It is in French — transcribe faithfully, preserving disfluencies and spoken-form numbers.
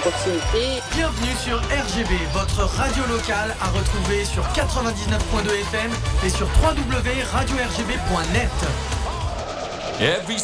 proximité. Bienvenue sur R G B, votre radio locale à retrouver sur quatre-vingt-dix-neuf point deux F M et sur w w w point radio r g b point net. Every